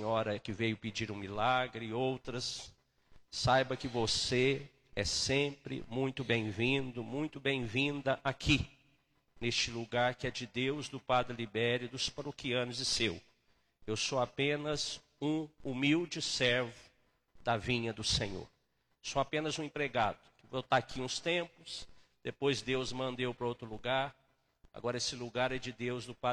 senhora que veio pedir um milagre, outras. Saiba que você é sempre muito bem-vindo, muito bem-vinda aqui, neste lugar que é de Deus, do Padre Libério, dos paroquianos e seu. Eu sou apenas um humilde servo da vinha do Senhor. Sou apenas um empregado. Vou estar aqui uns tempos, depois Deus manda eu para outro lugar. Agora esse lugar é de Deus, do Padre